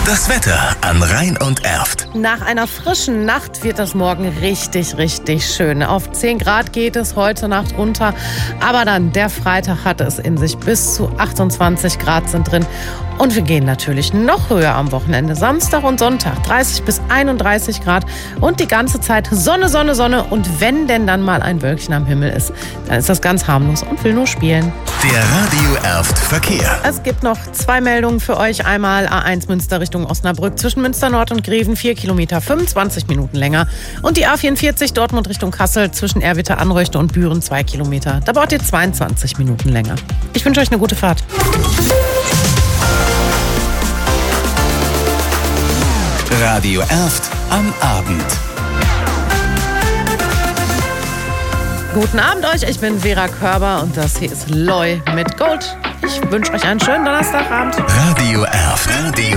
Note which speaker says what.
Speaker 1: Das Wetter an Rhein und Erft.
Speaker 2: Nach einer frischen Nacht wird das morgen richtig, richtig schön. Auf 10 Grad geht es heute Nacht runter. Aber dann, der Freitag hat es in sich. Bis zu 28 Grad sind drin. Und wir gehen natürlich noch höher am Wochenende. Samstag und Sonntag 30 bis 31 Grad. Und die ganze Zeit Sonne, Sonne, Sonne. Und wenn denn dann mal ein Wölkchen am Himmel ist, dann ist das ganz harmlos und will nur spielen.
Speaker 1: Der Radio Erft Verkehr.
Speaker 2: Es gibt noch 2 Meldungen für euch. Einmal A1 Münster Richtung Osnabrück zwischen Münster Nord und Greven 4 Kilometer, 25 Minuten länger. Und die A44 Dortmund Richtung Kassel zwischen Erwitte, Anreuchte und Büren 2 Kilometer. Da braucht ihr 22 Minuten länger. Ich wünsche euch eine gute Fahrt.
Speaker 1: Radio Erft am Abend.
Speaker 2: Guten Abend euch, ich bin Vera Körber und das hier ist Loi mit Gold. Ich wünsche euch einen schönen Donnerstagabend.
Speaker 1: Radio Erft.